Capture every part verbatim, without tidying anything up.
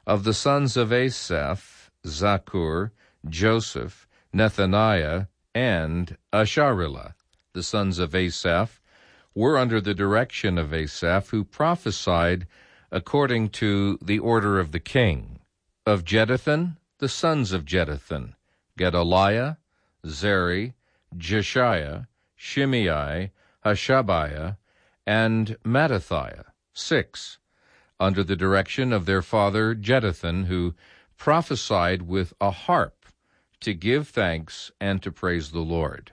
Of the sons of Asaph, Zaccur, Joseph, Nethaniah, and Asharillah. The sons of Asaph were under the direction of Asaph, who prophesied according to the order of the king. Of Jeduthun, the sons of Jeduthun, Gedaliah, Zeri, Jeshiah, Shimei, Hashabiah, and Mattithiah, six, under the direction of their father Jeduthun, who prophesied with a harp to give thanks and to praise the Lord.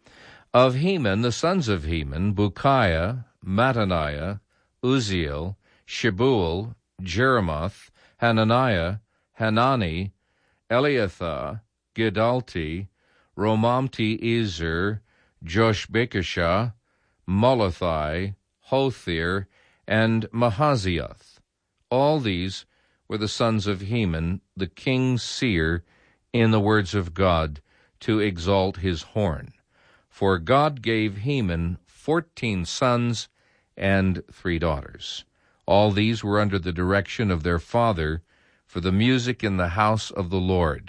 Of Heman, the sons of Heman, Bukiah, Mattaniah, Uzziel, Shebuel, Jeremoth, Hananiah, Hanani, Eliathah, Gidalti, Romamti-Ezer, Joshbekashah, Molothai, Hothir, and Mahazioth. All these were the sons of Heman, the king's seer, in the words of God, to exalt his horn. For God gave Heman fourteen sons and three daughters. All these were under the direction of their father for the music in the house of the Lord,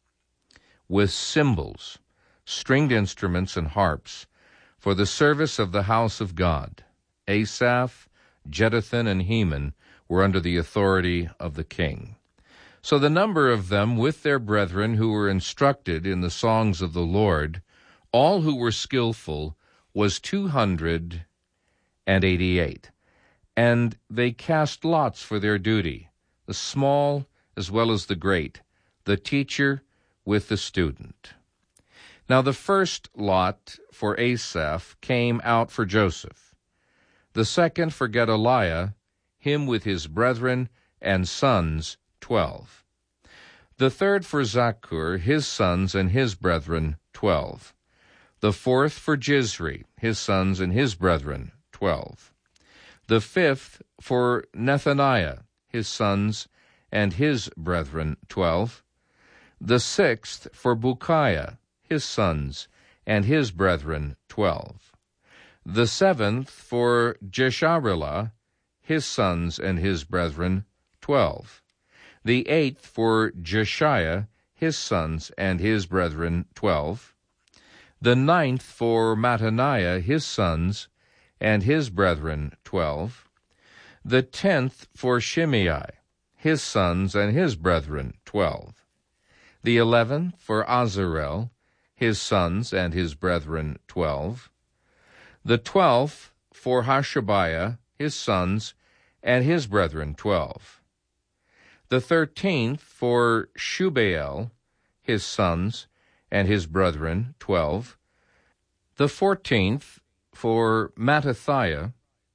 with cymbals, stringed instruments, and harps, for the service of the house of God. Asaph, Jeduthun, and Heman were under the authority of the king. So the number of them with their brethren who were instructed in the songs of the Lord, all who were skillful, was two hundred and eighty-eight. And they cast lots for their duty, the small as well as the great, the teacher with the student. Now the first lot for Asaph came out for Joseph, the second for Gedaliah, him with his brethren and sons, twelve. The third for Zaccur, his sons and his brethren, twelve. The fourth for Jizri, his sons and his brethren, twelve. The fifth for Nethaniah, his sons and his brethren, twelve. The sixth for Bukiah, his sons and his brethren, twelve. The seventh for Jesharillah, his sons and his brethren, twelve. The eighth for Jeshiah, his sons and his brethren, twelve. The ninth for Mattaniah, his sons and his brethren, twelve. The tenth for Shimei, his sons and his brethren, twelve. The eleventh for Azarel, his sons and his brethren, twelve. The twelfth for Hashabiah, his sons and his brethren, twelve. The thirteenth for Shubael, his sons and his brethren, twelve. The fourteenth for Mattithiah,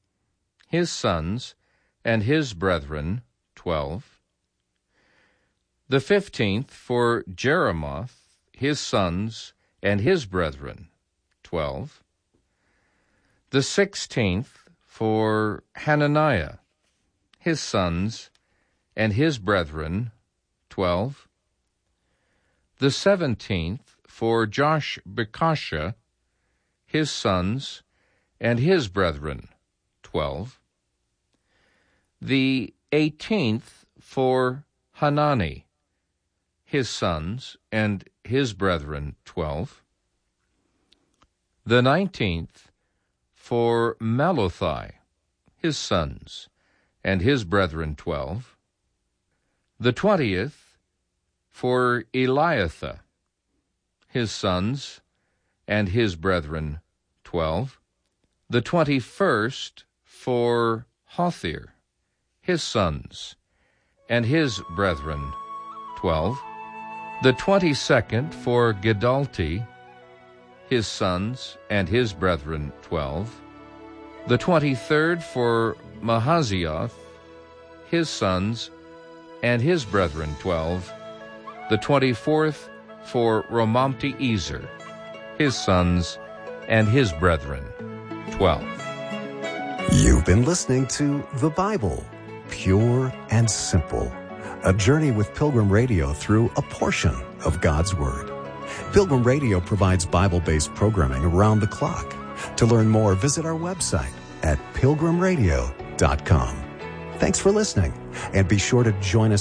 his sons and his brethren, twelve. The fifteenth for Jeremoth, his sons and his brethren, twelve. The sixteenth for Hananiah, his sons and his brethren, twelve. The seventeenth for Joshbekashah, his sons and his brethren, twelve. The eighteenth for Hanani, his sons and his brethren, twelve. The nineteenth for Malothai, his sons and his brethren, twelve. The twentieth for Eliathah, his sons and his brethren, twelve. The twenty-first for Hothir, his sons and his brethren, twelve. The twenty-second for Gidalti, his sons and his brethren, twelve. The twenty-third for Mahazioth, his sons and his brethren, twelve. The twenty-fourth for Romamti-Ezer, his sons and his brethren, twelve. You've been listening to The Bible, Pure and Simple, a journey with Pilgrim Radio through a portion of God's Word. Pilgrim Radio provides Bible-based programming around the clock. To learn more, visit our website at pilgrim radio dot com. Thanks for listening, and be sure to join us